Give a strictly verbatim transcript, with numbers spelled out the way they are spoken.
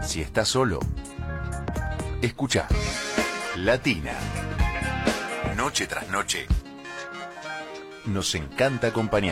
Si estás solo, escucha Latina. Noche tras noche, nos encanta acompañar.